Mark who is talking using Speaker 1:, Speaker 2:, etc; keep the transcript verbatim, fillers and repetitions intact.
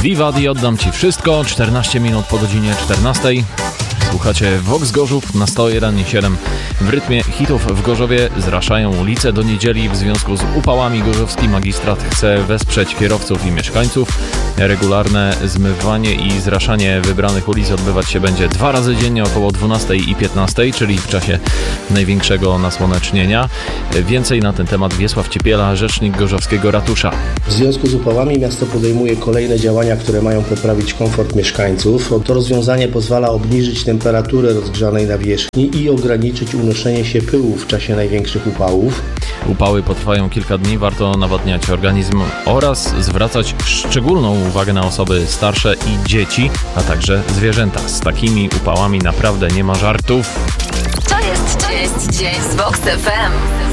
Speaker 1: Vivaldi, oddam Ci wszystko. czternaście minut po godzinie czternastej. Słuchacie Vox Gorzów na sto jeden i siedem. W rytmie hitów w Gorzowie zraszają ulice do niedzieli. W związku z upałami gorzowski magistrat chce wesprzeć kierowców i mieszkańców. Regularne zmywanie i zraszanie wybranych ulic odbywać się będzie dwa razy dziennie około dwunastej i piętnastej, czyli w czasie największego nasłonecznienia. Więcej na ten temat Wiesław Ciepiela, rzecznik gorzowskiego ratusza.
Speaker 2: W związku z upałami miasto podejmuje kolejne działania, które mają poprawić komfort mieszkańców. To rozwiązanie pozwala obniżyć temperaturę rozgrzanej nawierzchni i ograniczyć unoszenie się pyłu w czasie największych upałów.
Speaker 1: Upały potrwają kilka dni, warto nawadniać organizm oraz zwracać szczególną uwagę na osoby starsze i dzieci, a także zwierzęta. Z takimi upałami naprawdę nie ma żartów.
Speaker 3: To jest, to jest dzień z Vox F M.